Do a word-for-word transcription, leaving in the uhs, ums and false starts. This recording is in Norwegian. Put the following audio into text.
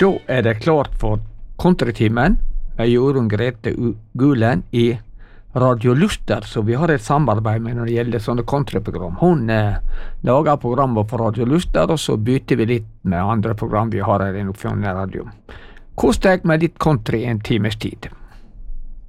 Da er det klart for Kontratimen med Jorunn Grete Gulen i Radio Luster, så vi har et samarbeid med når det gjelder sånne kontraprogram. Hun eh, lager programmer på Radio Luster, og så bytter vi litt med andre program vi har her i Nordfjord Radio. Kos deg med litt country en times tid.